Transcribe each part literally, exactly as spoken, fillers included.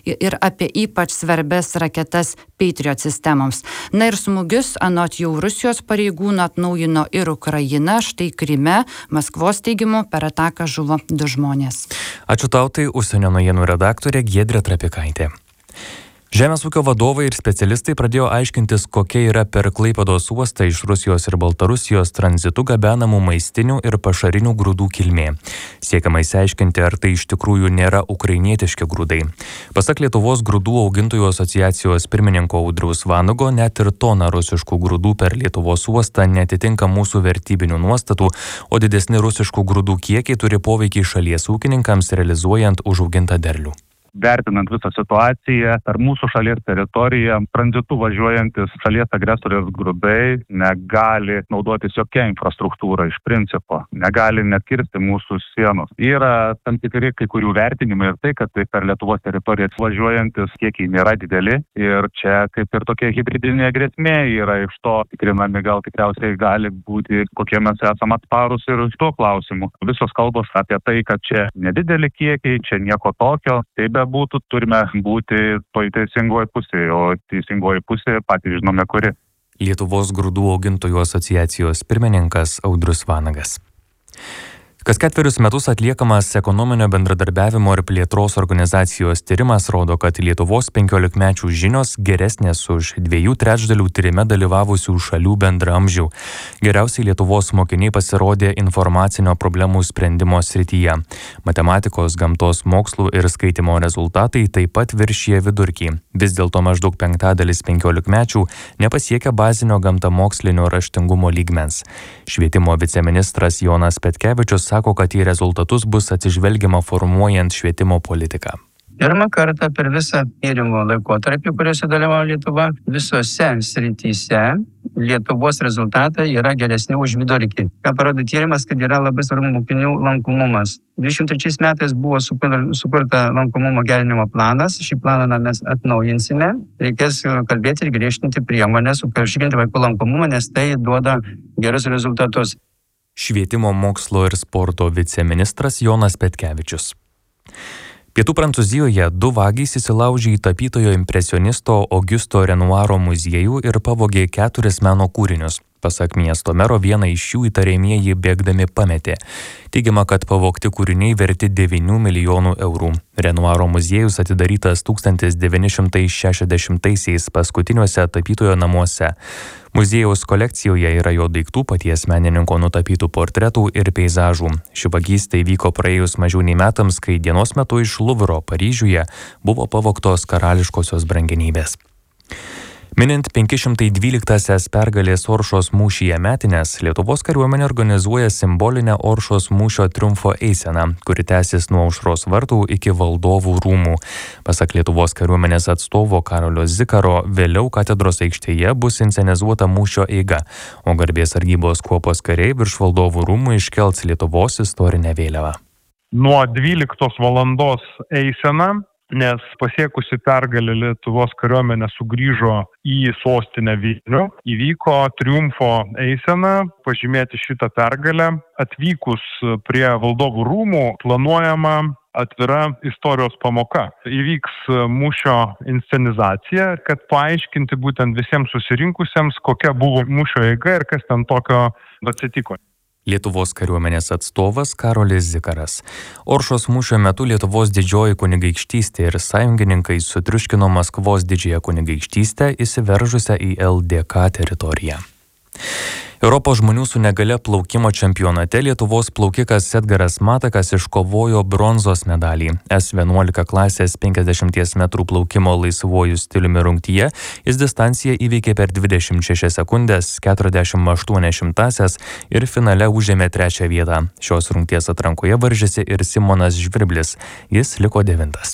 ir apie ypač svarbes raketas Patriot sistemoms. Na ir smūgius anot jau Rusijos pareigūnų atnaujino ir Ukraina. Štai Kryme, Maskvos teigimu, per ataką žuvo du žmonės. Ačiū tau, tai užsienio naujienų redaktorė Giedrė Trapikaitė. Žemės ūkio vadovai ir specialistai pradėjo aiškintis, kokia yra per Klaipėdos uostą iš Rusijos ir Baltarusijos tranzitu gabenamų maistinių ir pašarinių grūdų kilmė. Siekiama išsiaiškinti, ar tai iš tikrųjų nėra ukrainietiški grūdai. Pasak Lietuvos grūdų augintojų asociacijos pirmininko Audriaus Vanago, net ir tona rusiškų grūdų per Lietuvos uostą netitinka mūsų vertybinių nuostatų, o didesni rusiškų grūdų kiekiai turi poveikį šalies ūkininkams realizuojant užaugintą derlių. Vertinant visą situaciją, per mūsų šalies teritoriją tranzitu važiuojantis šalies agresorės grūdai negali naudotis jokia infrastruktūra iš principo, negali net kirsti mūsų sienos. Yra tam tikri kai kurių vertinimai ir tai, kad tai per Lietuvos teritoriją važiuojantis kiekiai nėra dideli ir čia kaip ir tokia hibridinė grėsmė yra iš to tikrinami, gal tikriausiai gali būti, kokie mes esame atsparūs ir iš to klausimų. Visos kalbos apie tai, kad čia nedideli kiekiai, čia nieko tokio, taip būtų, turime būti toj teisingoje pusėje, o teisingoje pusėje patys žinome kuri. Lietuvos grūdų augintojų asociacijos pirmininkas Audrius Vanagas. Kas ketverius metus atliekamas ekonominio bendradarbiavimo ir plėtros organizacijos tyrimas rodo, kad Lietuvos penkiolikmečių žinios geresnės už dviejų trečdalių tyrime dalyvavusių šalių bendraamžių. Geriausiai Lietuvos mokiniai pasirodė informacinio problemų sprendimo srityje. Matematikos, gamtos mokslų ir skaitimo rezultatai taip pat viršija vidurkį. Vis dėlto maždaug penktadalis penkiolikmečių nepasiekia bazinio gamtamokslinio raštingumo lygmens. Švietimo viceministras Jonas Petkevičius sako, kad į rezultatus bus atsižvelgiama formuojant švietimo politiką. Pirmą kartą per visą tyrimo laikotarpį, kuriuose dalyvavo Lietuva, visose srityse Lietuvos rezultatai yra geresni už vidurkį. Ką parodo tyrimas, kad yra labai svarbu mokinių lankomumas. dvidešimt trečiais metais buvo sukurta lankomumo gerinimo planas. Šį planą mes atnaujinsime. Reikės kalbėti ir griežtinti priemonės, užtikrinti vaikų lankomumą, nes tai duoda gerus rezultatus. Švietimo mokslo ir sporto viceministras Jonas Petkevičius. Pietų Prancūzijoje du vagys įsilaužė į tapytojo impresionisto Augusto Renoiro muziejų ir pavogė keturis meno kūrinius. Pasak miesto mero, vieną iš jų įtariamieji bėgdami pametė. Teigiama, kad pavogti kūriniai verti devynių milijonų eurų. Renoiro muziejus atidarytas tūkstantis devyni šimtai šešiasdešimtaisiais paskutiniuose tapytojo namuose. Muziejaus kolekcijoje yra jo daiktų, paties menininko nutapytų portretų ir peizažų. Ši vagystė įvyko praėjus mažiau nei metams, kai dienos metu iš Luvro Paryžiuje buvo pavogtos karališkosios brangenybės. Minint penki šimtai dvyliktąsias pergalės Oršos mūšyje metines, Lietuvos kariuomenė organizuoja simbolinę Oršos mūšio triumfo eiseną, kuri tęsis nuo Aušros vartų iki Valdovų rūmų. Pasak Lietuvos kariuomenės atstovo Karolio Zikaro, vėliau katedros aikštėje bus inscenizuota mūšio eiga, o garbės sargybos kuopos kariai virš Valdovų rūmų iškels Lietuvos istorinę vėliavą. Nuo dvyliktos valandos eisena, nes pasiekusi pergalę Lietuvos kariuomenė sugrįžo į sostinę Vilnių, įvyko triumfo eisena, pažymėti šitą pergalę. Atvykus prie Valdovų rūmų planuojama atvira istorijos pamoka. Įvyks mūšio inscenizacija, kad paaiškinti būtent visiems susirinkusiems, kokia buvo mūšio eiga ir kas ten tokio atsitiko. Lietuvos kariuomenės atstovas Karolis Zikaras. Oršos mūšio metu Lietuvos didžioji kunigaikštystė ir sąjungininkai sutriuškino Maskvos didžiąją kunigaikštystę įsiveržusią į L D K teritoriją. Europos žmonių su negalia plaukimo čempionate Lietuvos plaukikas Edgaras Matakas iškovojo bronzos medalį. S vienuolika klasės penkiasdešimties metrų plaukimo laisvuoju stiliumi rungtyje jis distanciją įveikė per dvidešimt šešias sekundės, keturiasdešimt aštuonias šimtasias ir finale užėmė trečią vietą. Šios rungties atrankoje varžėsi ir Simonas Žvirblis. Jis liko devintas.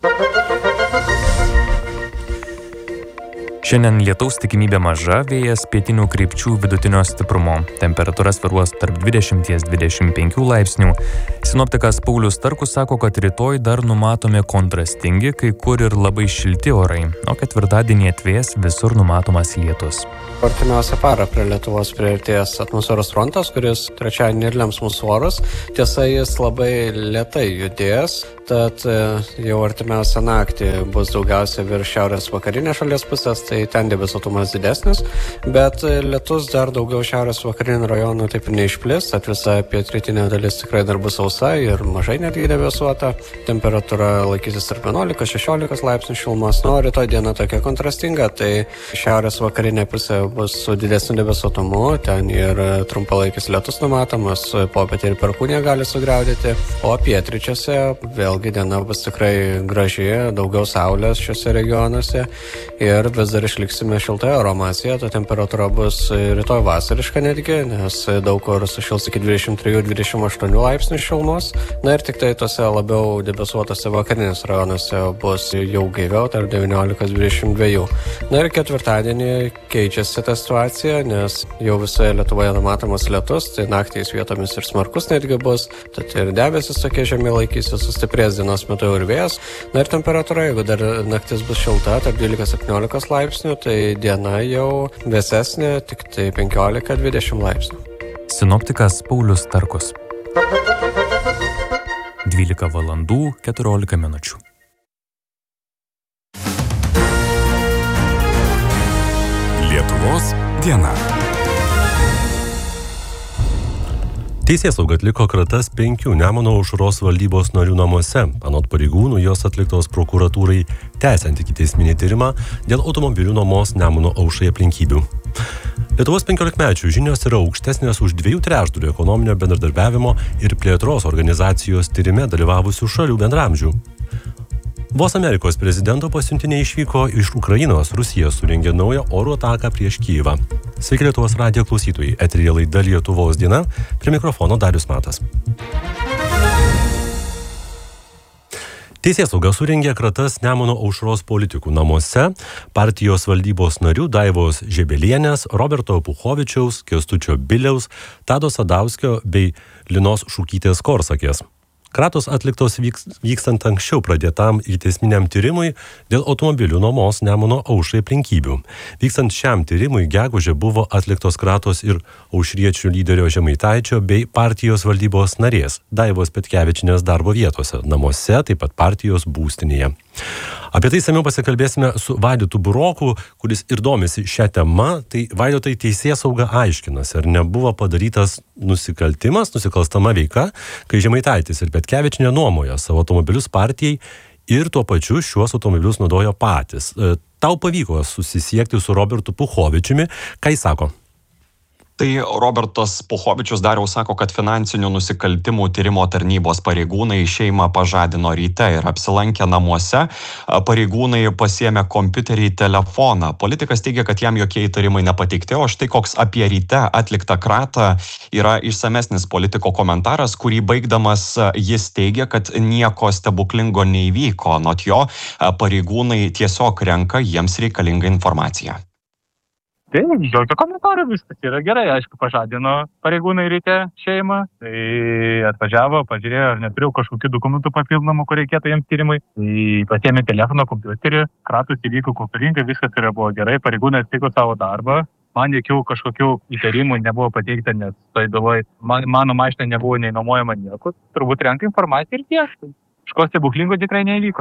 Šiandien lietaus tikimybė maža, vėjas pietinių krypčių vidutinio stiprumo. Temperatūra svyruos tarp dvidešimt dvidešimt penki laipsnių. Sinoptikas Paulius Starkus sako, kad rytoj dar numatomi kontrastingi, kai kur ir labai šilti orai, o ketvirtadienį atvės visur numatomas lietus. Artimiausią parą prie Lietuvos priartės atmosferos frontas, kuris trečiadienį ir lems mūsų orus. Tiesa, jis labai lėtai judės. tad jau artimiausią naktį bus daugiausia virš šiaurės vakarinės šalies pusės, tai ten debesuotumas didesnis, bet lietus dar daugiau šiaurės vakarinių rajonų taip ir neišplis, tad visa pietrytinė dalis tikrai dar bus sausa ir mažai netgi debesuota. Temperatūra laikysis tarp vienuolikos šešiolikos laipsnių šilumos, nuo rytoj diena tokia kontrastinga, tai šiaurės vakarinė pusė bus su didesniu debesuotumu, ten ir trumpalaikis lietus numatomas, popietę ir perkūnija gali sugriaudėti, o pietryčiuose vėl Vėlgi diena bus tikrai graži, daugiau saulės šiuose regionuose ir vis dar išliksime šiltoje oro masėje, ta temperatūra bus rytoj vasariška netgi, nes daug kur sušils iki dvidešimt trijų dvidešimt aštuonių laipsnių šilumos. Na ir tik tai tose labiau debesuotose vakarinėse rajonuose bus jau gaiviau, tarp devyniolikos dvidešimt dviejų. Na ir ketvirtadienį keičiasi ta situacija, nes jau visoje Lietuvoje numatomas lietus, tai naktys vietomis ir smarkus netgi bus, tad ir debesis tokie žemi laikysis, sustiprės dienos metu ir vėjas. Na ir temperatūra, jeigu dar naktis bus šilta, tarp dvylika septyniolika laipsnių, tai diena jau vėsesnė, tik tai penkiolika dvidešimt laipsnių. Sinoptikas Paulius Starkus. dvylika valandų keturiolika minučių. Lietuvos diena. Teisėsauga atliko kratas penkių Nemuno aušros valdybos narių namuose. Anot pareigūnų, jos atliktos prokuratūrai tęsiant ikiteisminį tyrimą dėl automobilių nuomos Nemuno aušrai aplinkybių. Lietuvos penkiolikmečių žinios yra aukštesnės už dviejų trečdalių ekonominio bendradarbiavimo ir plėtros organizacijos tyrime dalyvavusių šalių bendraamžių. Vos Amerikos prezidento pasiuntiniai išvyko iš Ukrainos, Rusija surengė naują oro ataką prieš Kijevą. Sveiki Lietuvos radijo klausytojai, eteryje laida Lietuvos diena, prie mikrofono Darius Matas. Teisėsauga surengė kratas Nemuno aušros politikų namuose, partijos valdybos narių Daivos Žebelienės, Roberto Puchovičiaus, Kęstučio Biliaus, Tado Sadauskio bei Linos Šukytės Korsakės. Kratos atliktos vyks, vykstant anksčiau pradėtam ikiteisminiam tyrimui dėl automobilių nuomos Nemuno aušrai aplinkybių. Vykstant šiam tyrimui gegužę buvo atliktos kratos ir aušriečių lyderio Žemaitaičio bei partijos valdybos narės Daivos Petkevičienės darbo vietose, namuose, taip pat partijos būstinėje. Apie tai samiau pasikalbėsime su Vaidotu Buroku, kuris ir domisi šią temą. Tai Vaidotai, teisėsauga aiškinasi, ar nebuvo padarytas nusikaltimas, nusikalstama veika, kai Žemaitaitis ir Petkevičienė nuomoja savo automobilius partijai ir tuo pačiu šiuos automobilius naudojo patys. Tau pavyko susisiekti su Robertu Puchovičiumi, ką jis sako? Tai Robertas Puchovičius Dariau sako, kad finansinių nusikaltimų tyrimo tarnybos pareigūnai šeimą pažadino ryte ir apsilankė namuose. Pareigūnai pasiėmė kompiuterį, telefoną. Politikas teigia, kad jam jokie įtarimai nepateikti, o štai koks apie ryte atliktą kratą yra išsamesnis politiko komentaras, kurį baigdamas jis teigia, kad nieko stebuklingo neįvyko. Anot jo, pareigūnai tiesiog renka jiems reikalingą informaciją. Tai jokio komentaro, viskas yra gerai, aišku, pažadino pareigūnai ryte šeimą, tai atvažiavo, pažiūrėjo, ar neturiu kažkokių dokumentų papildomų, kur reikėtų jiems tyrimui, tai pasiėmė telefono, kompiuterį, kratus įvyko kultūringai, viskas yra buvo gerai, pareigūnai atliko savo darbą, man jokių kažkokių įtarimų nebuvo pateikta, nes tai galvoj, man, mano mašina nebuvo nei nuomojama nieko, turbūt renka informaciją ir tiek, kažko stebuklingo tikrai neįvyko.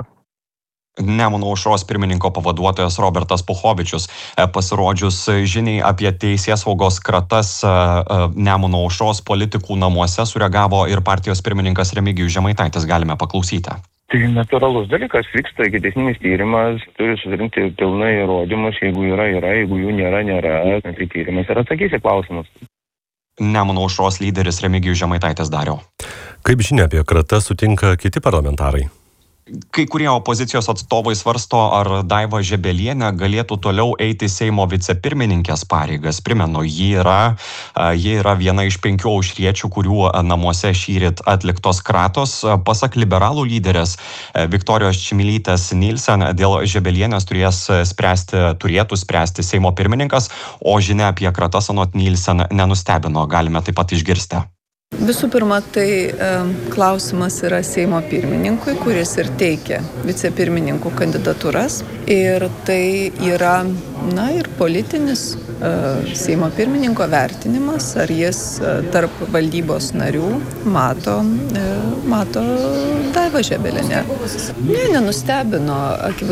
Nemuno aušros pirmininko pavaduotojas Robertas Puchovičius pasirodžius žiniai apie teisėsaugos kratas Nemuno aušros politikų namuose sureagavo ir partijos pirmininkas Remigijus Žemaitaitis, galime paklausyti. Tai natūralus dalykas, vyksta ikiteisminis tyrimas, turi surinkti pilnai įrodymus, jeigu yra, yra, jeigu jų nėra, nėra, tai tyrimas ir atsakys į klausimus. Nemuno aušros lyderis Remigijus Žemaitaitis Dariau. Kaip žinia, apie kratas sutinka kiti parlamentarai? Kai kurie opozicijos atstovai svarsto, ar Daiva Žebelienė galėtų toliau eiti Seimo vicepirmininkės pareigas. Primenu, ji yra, ji yra viena iš penkių aušriečių, kurių namuose šįryt atliktos kratos. Pasak liberalų lyderės Viktorijos Čmilytės Nilsen, dėl Žebelienės turės spręsti, turėtų spręsti Seimo pirmininkas, o žinia apie kratas anot Nilsen nenustebino, galime taip pat išgirsti. Visų pirma, tai e, klausimas yra Seimo pirmininkui, kuris ir teikia vicepirmininkų kandidatūras. Ir tai yra, na, ir politinis e, Seimo pirmininko vertinimas, ar jis e, tarp valdybos narių mato, e, mato Daivą Žebelienę. Ne, nenustebino.